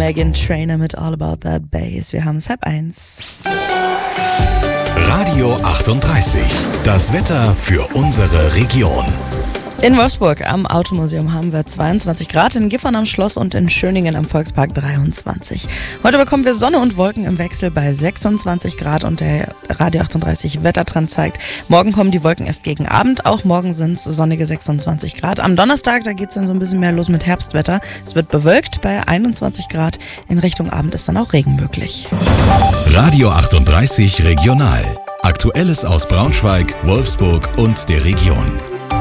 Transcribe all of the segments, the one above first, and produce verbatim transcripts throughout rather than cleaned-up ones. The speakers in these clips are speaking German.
Meghan Trainor mit All About That Bass. Wir haben es halb eins. Radio achtunddreißig. Das Wetter für unsere Region. In Wolfsburg am Automuseum haben wir zweiundzwanzig Grad, in Gifhorn am Schloss und in Schöningen am Volkspark dreiundzwanzig. Heute bekommen wir Sonne und Wolken im Wechsel bei sechsundzwanzig Grad und der Radio achtunddreißig Wettertrend zeigt, morgen kommen die Wolken erst gegen Abend, auch morgen sind es sonnige sechsundzwanzig Grad. Am Donnerstag, da geht es dann so ein bisschen mehr los mit Herbstwetter. Es wird bewölkt bei einundzwanzig Grad, in Richtung Abend ist dann auch Regen möglich. Radio achtunddreißig Regional. Aktuelles aus Braunschweig, Wolfsburg und der Region.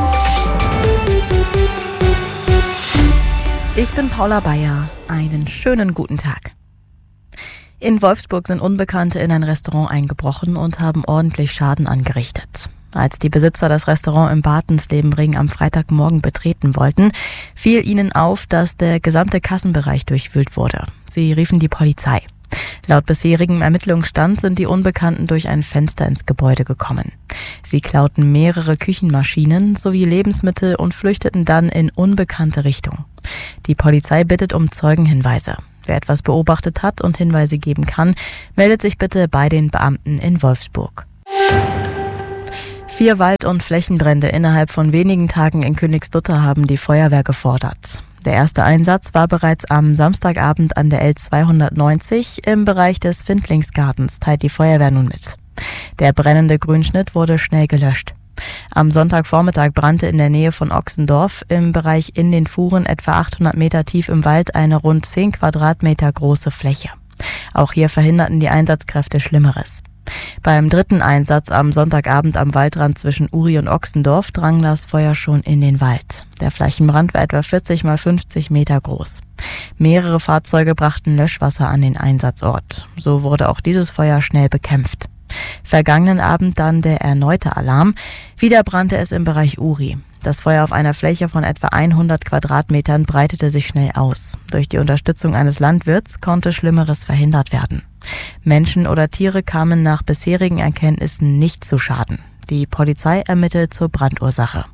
Ich bin Paula Bayer. Einen schönen guten Tag. In Wolfsburg sind Unbekannte in ein Restaurant eingebrochen und haben ordentlich Schaden angerichtet. Als die Besitzer das Restaurant im Bartenslebenring am Freitagmorgen betreten wollten, fiel ihnen auf, dass der gesamte Kassenbereich durchwühlt wurde. Sie riefen die Polizei. Laut bisherigem Ermittlungsstand sind die Unbekannten durch ein Fenster ins Gebäude gekommen. Sie klauten mehrere Küchenmaschinen sowie Lebensmittel und flüchteten dann in unbekannte Richtung. Die Polizei bittet um Zeugenhinweise. Wer etwas beobachtet hat und Hinweise geben kann, meldet sich bitte bei den Beamten in Wolfsburg. Vier Wald- und Flächenbrände innerhalb von wenigen Tagen in Königslutter haben die Feuerwehr gefordert. Der erste Einsatz war bereits am Samstagabend an der L zweihundertneunzig im Bereich des Findlingsgartens, teilt die Feuerwehr nun mit. Der brennende Grünschnitt wurde schnell gelöscht. Am Sonntagvormittag brannte in der Nähe von Ochsendorf im Bereich in den Fuhren etwa achthundert Meter tief im Wald eine rund zehn Quadratmeter große Fläche. Auch hier verhinderten die Einsatzkräfte Schlimmeres. Beim dritten Einsatz am Sonntagabend am Waldrand zwischen Uri und Ochsendorf drang das Feuer schon in den Wald. Der Flächenbrand war etwa vierzig mal fünfzig Meter groß. Mehrere Fahrzeuge brachten Löschwasser an den Einsatzort. So wurde auch dieses Feuer schnell bekämpft. Vergangenen Abend dann der erneute Alarm. Wieder brannte es im Bereich Uri. Das Feuer auf einer Fläche von etwa hundert Quadratmetern breitete sich schnell aus. Durch die Unterstützung eines Landwirts konnte Schlimmeres verhindert werden. Menschen oder Tiere kamen nach bisherigen Erkenntnissen nicht zu Schaden. Die Polizei ermittelt zur Brandursache.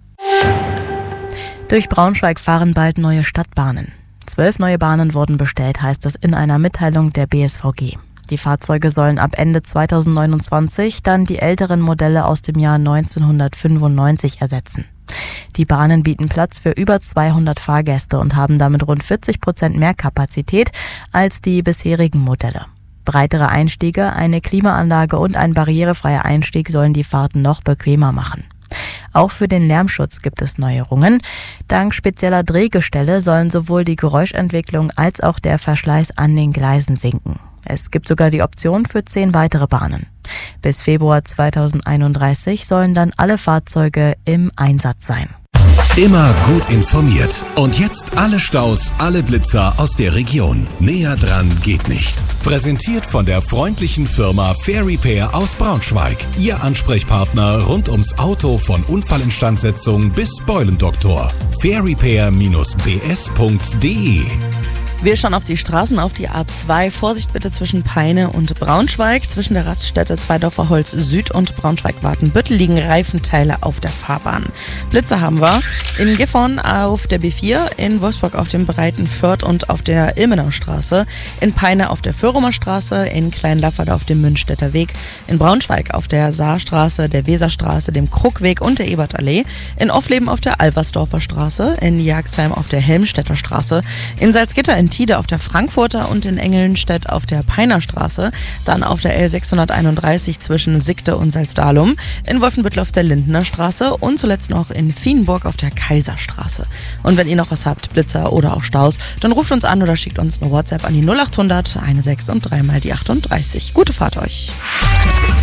Durch Braunschweig fahren bald neue Stadtbahnen. Zwölf neue Bahnen wurden bestellt, heißt es in einer Mitteilung der B S V G. Die Fahrzeuge sollen ab Ende zweitausendneunundzwanzig dann die älteren Modelle aus dem Jahr neunzehnhundertfünfundneunzig ersetzen. Die Bahnen bieten Platz für über zweihundert Fahrgäste und haben damit rund vierzig Prozent mehr Kapazität als die bisherigen Modelle. Breitere Einstiege, eine Klimaanlage und ein barrierefreier Einstieg sollen die Fahrten noch bequemer machen. Auch für den Lärmschutz gibt es Neuerungen. Dank spezieller Drehgestelle sollen sowohl die Geräuschentwicklung als auch der Verschleiß an den Gleisen sinken. Es gibt sogar die Option für zehn weitere Bahnen. Bis Februar zweitausendeinunddreißig sollen dann alle Fahrzeuge im Einsatz sein. Immer gut informiert. Und jetzt alle Staus, alle Blitzer aus der Region. Näher dran geht nicht. Präsentiert von der freundlichen Firma Fair Repair aus Braunschweig. Ihr Ansprechpartner rund ums Auto von Unfallinstandsetzung bis Beulendoktor. fair repair Bindestrich b s punkt d e. Wir schauen auf die Straßen, auf die A zwei. Vorsicht bitte zwischen Peine und Braunschweig. Zwischen der Raststätte Zweidorfer Holz Süd und Braunschweig-Wartenbüttel liegen Reifenteile auf der Fahrbahn. Blitze haben wir in Gifhorn auf der B vier, in Wolfsburg auf dem Breitenförth und auf der Ilmenauer Straße, in Peine auf der Föhrumer Straße, in Kleinlaffert auf dem Münstetter Weg, in Braunschweig auf der Saarstraße, der Weserstraße, dem Kruckweg und der Ebertallee, in Offleben auf der Alversdorfer Straße, in Jagsheim auf der Helmstedter Straße, in Salzgitter in Tide auf der Frankfurter und in Engelnstedt auf der Peiner Straße, dann auf der L sechshunderteinunddreißig zwischen Sigte und Salzdalum, in Wolfenbüttel auf der Lindener Straße und zuletzt noch in Vienburg auf der Kaiserstraße. Und wenn ihr noch was habt, Blitzer oder auch Staus, dann ruft uns an oder schickt uns eine WhatsApp an die null achthundert sechzehn und dreimal die achtunddreißig. Gute Fahrt euch!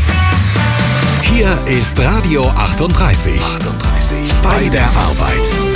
Hier ist Radio achtunddreißig. achtunddreißig bei der Arbeit.